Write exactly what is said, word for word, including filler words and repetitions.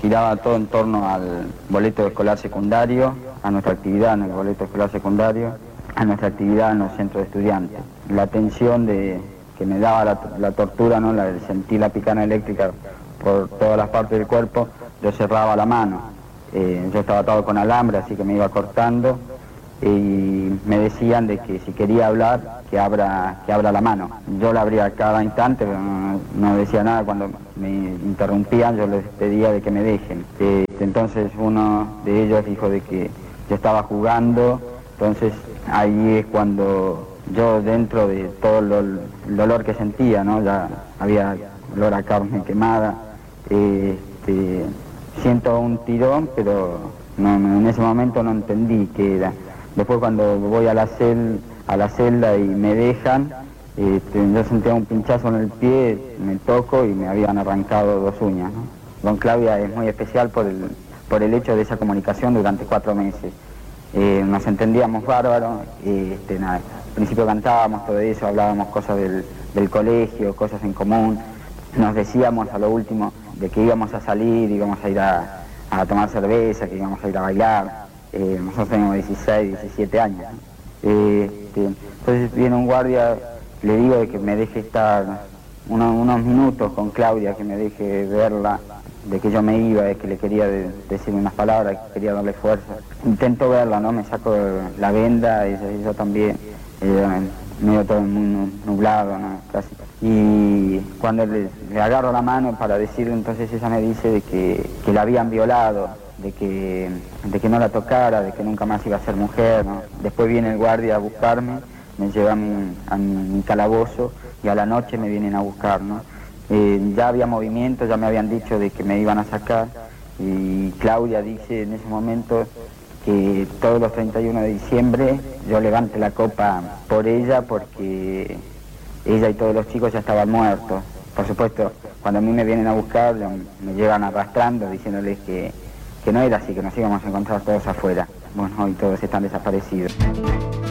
giraba todo en torno al boleto escolar secundario, a nuestra actividad en el boleto escolar secundario, a nuestra actividad en los centros de estudiantes. La tensión de, que me daba la, la tortura, ¿no? La de sentir la picana eléctrica por todas las partes del cuerpo, yo cerraba la mano. Eh, yo estaba atado con alambre, así que me iba cortando, y me decían de que si quería hablar, que abra, que abra la mano. Yo la abría cada instante, pero no, no decía nada. Cuando me interrumpían, yo les pedía de que me dejen. Eh, entonces uno de ellos dijo de que yo estaba jugando, entonces ahí es cuando yo, dentro de todo lo, el dolor que sentía, ¿no? Ya había olor a carne quemada, eh, este, siento un tirón, pero no, no, en ese momento no entendí qué era. Después cuando voy a la, cel, a la celda y me dejan, este, yo sentía un pinchazo en el pie, me toco y me habían arrancado dos uñas, ¿no? Don Claudia es muy especial por el, por el hecho de esa comunicación durante cuatro meses. Eh, nos entendíamos bárbaro, eh, este, nada, al principio cantábamos todo eso, hablábamos cosas del, del colegio, cosas en común, nos decíamos a lo último de que íbamos a salir, íbamos a ir a, a tomar cerveza, que íbamos a ir a bailar. Eh, nosotros teníamos dieciséis, diecisiete años, ¿no? Eh, este, entonces viene un guardia, le digo de que me deje estar uno, unos minutos con Claudia, que me deje verla, de que yo me iba, de que le quería de, decir unas palabras, que quería darle fuerza. Intento verla, ¿no? Me saco la venda y yo también, eh, medio todo muy nublado, ¿no? Casi. Y cuando le, le agarro la mano para decirle, entonces ella me dice de que, que la habían violado, de que, de que no la tocara, de que nunca más iba a ser mujer, ¿no? Después viene el guardia a buscarme, me lleva a mi, a mi calabozo y a la noche me vienen a buscar, ¿no? Eh, ya había movimiento, ya me habían dicho de que me iban a sacar, y Claudia dice en ese momento que todos los treinta y uno de diciembre yo levante la copa por ella, porque ella y todos los chicos ya estaban muertos. Por supuesto, cuando a mí me vienen a buscar, me llevan arrastrando, diciéndoles que, que no era así, que nos íbamos a encontrar todos afuera. Bueno, hoy todos están desaparecidos.